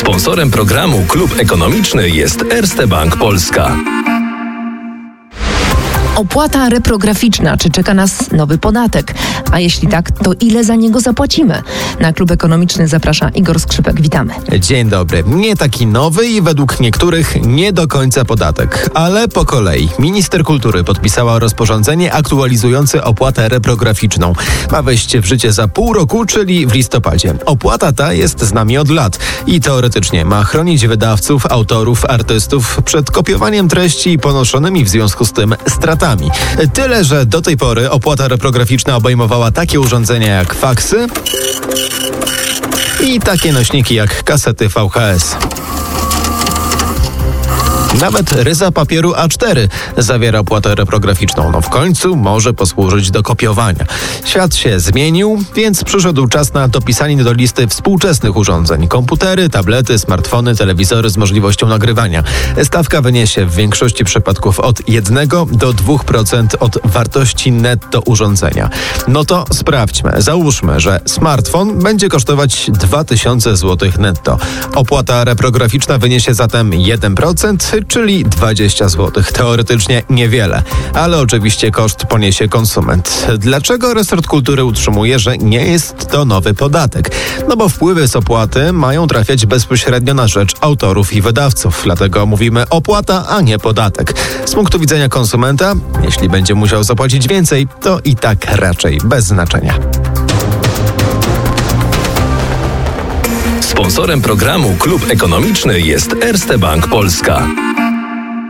Sponsorem programu Klub Ekonomiczny jest Erste Bank Polska. Opłata reprograficzna. Czy czeka nas nowy podatek? A jeśli tak, to ile za niego zapłacimy? Na Klub Ekonomiczny zaprasza Igor Skrzypek. Witamy. Dzień dobry. Nie taki nowy i według niektórych nie do końca podatek. Ale po kolei. Minister kultury podpisała rozporządzenie aktualizujące opłatę reprograficzną. Ma wejść w życie za pół roku, czyli w listopadzie. Opłata ta jest z nami od lat i teoretycznie ma chronić wydawców, autorów, artystów przed kopiowaniem treści i ponoszonymi w związku z tym stratami. Tyle, że do tej pory opłata reprograficzna obejmowała takie urządzenia jak faksy i takie nośniki jak kasety VHS. Nawet ryza papieru A4 zawiera opłatę reprograficzną. W końcu może posłużyć do kopiowania. Świat się zmienił, więc przyszedł czas na dopisanie do listy współczesnych urządzeń. Komputery, tablety, smartfony, telewizory z możliwością nagrywania. Stawka wyniesie w większości przypadków od 1 do 2% od wartości netto urządzenia. No to sprawdźmy. Załóżmy, że smartfon będzie kosztować 2000 zł netto. Opłata reprograficzna wyniesie zatem 1%, czyli 20 zł. Teoretycznie niewiele, ale oczywiście koszt poniesie konsument. Dlaczego resort kultury utrzymuje, że nie jest to nowy podatek? Bo wpływy z opłaty mają trafiać bezpośrednio na rzecz autorów i wydawców. Dlatego mówimy opłata, a nie podatek. Z punktu widzenia konsumenta, jeśli będzie musiał zapłacić więcej, to i tak raczej bez znaczenia. Sponsorem programu Klub Ekonomiczny jest Erste Bank Polska.